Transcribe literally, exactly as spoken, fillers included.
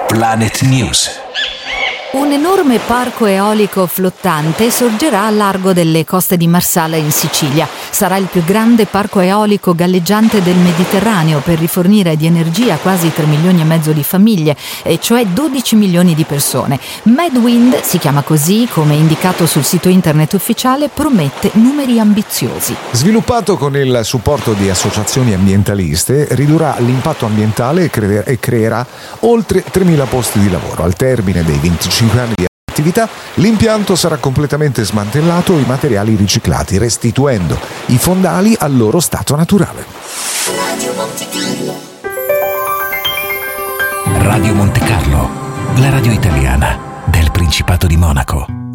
Planet News. Un enorme parco eolico flottante sorgerà a largo delle coste di Marsala in Sicilia. Sarà il più grande parco eolico galleggiante del Mediterraneo per rifornire di energia quasi tre milioni e mezzo di famiglie, e cioè dodici milioni di persone. Madwind, si chiama così, come indicato sul sito internet ufficiale, promette numeri ambiziosi. Sviluppato con il supporto di associazioni ambientaliste, ridurrà l'impatto ambientale e, cre- e creerà oltre tremila posti di lavoro. Al termine dei venticinque anni di attività, l'impianto sarà completamente smantellato e i materiali riciclati, restituendo i fondali al loro stato naturale. Radio Monte Carlo, la radio italiana del Principato di Monaco.